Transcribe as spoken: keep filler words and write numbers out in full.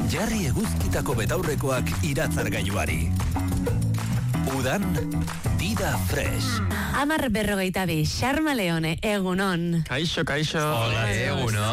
Jarri eguzkitako betaurrekoak iratzargailuari. Udan, Dida Fresh. Amar berrogeita bi, Xarma Leone, egunon. Kaixo, kaixo. Hola, egunon.